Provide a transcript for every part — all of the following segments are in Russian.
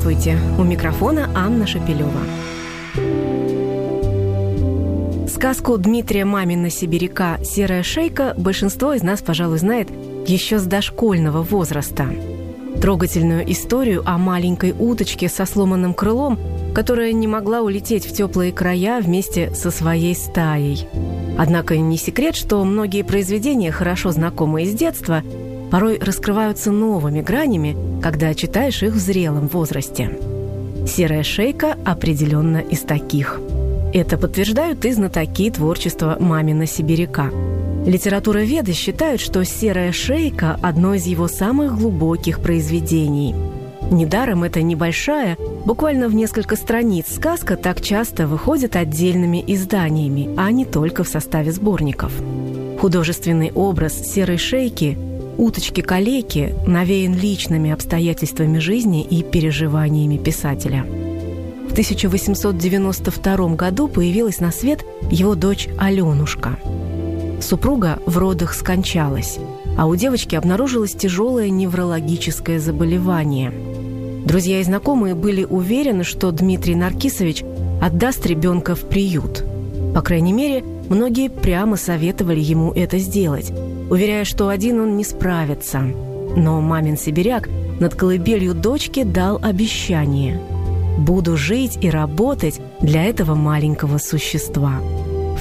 Здравствуйте! У микрофона Анна Шапилева. Сказку Дмитрия Мамина-Сибиряка «Серая шейка» большинство из нас, пожалуй, знает еще с дошкольного возраста. Трогательную историю о маленькой уточке со сломанным крылом, которая не могла улететь в теплые края вместе со своей стаей. Однако не секрет, что многие произведения, хорошо знакомые с детства, порой раскрываются новыми гранями, когда читаешь их в зрелом возрасте. «Серая шейка» определенно из таких. Это подтверждают и знатоки творчества Мамина-Сибиряка. Литературоведы считают, что «Серая шейка» – одно из его самых глубоких произведений. Недаром эта небольшая, буквально в несколько страниц сказка так часто выходит отдельными изданиями, а не только в составе сборников. Художественный образ «Серой шейки» уточки-калеки навеян личными обстоятельствами жизни и переживаниями писателя. В 1892 году появилась на свет его дочь Аленушка. Супруга в родах скончалась, а у девочки обнаружилось тяжелое неврологическое заболевание. Друзья и знакомые были уверены, что Дмитрий Наркисович отдаст ребенка в приют. По крайней мере, многие прямо советовали ему это сделать, уверяя, что один он не справится. Но мамин сибиряк над колыбелью дочки дал обещание: «Буду жить и работать для этого маленького существа». В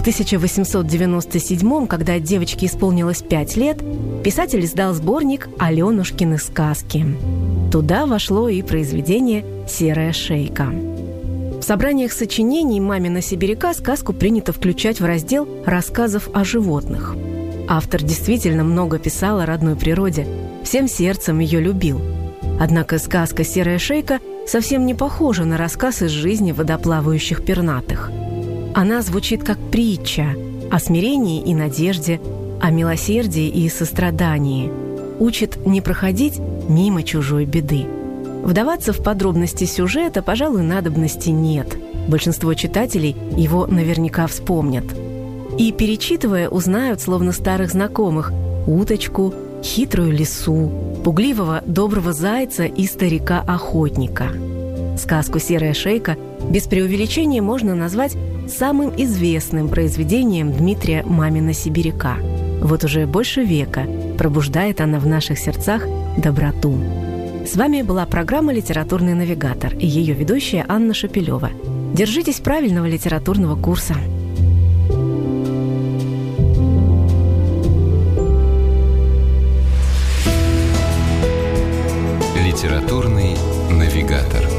1897, когда девочке исполнилось 5 лет, писатель издал сборник «Аленушкины сказки». Туда вошло и произведение «Серая шейка». В собраниях сочинений Мамина-Сибиряка сказку принято включать в раздел рассказов о животных. Автор действительно много писал о родной природе, всем сердцем ее любил. Однако сказка «Серая шейка» совсем не похожа на рассказ из жизни водоплавающих пернатых. Она звучит как притча о смирении и надежде, о милосердии и сострадании. Учит не проходить мимо чужой беды. Вдаваться в подробности сюжета, пожалуй, надобности нет. Большинство читателей его наверняка вспомнят. И, перечитывая, узнают, словно старых знакомых, уточку, хитрую лису, пугливого доброго зайца и старика-охотника. Сказку «Серая шейка» без преувеличения можно назвать самым известным произведением Дмитрия Мамина-Сибиряка. Вот уже больше века пробуждает она в наших сердцах доброту. С вами была программа «Литературный навигатор» и ее ведущая Анна Шапилева. Держитесь правильного литературного курса. «Литературный навигатор».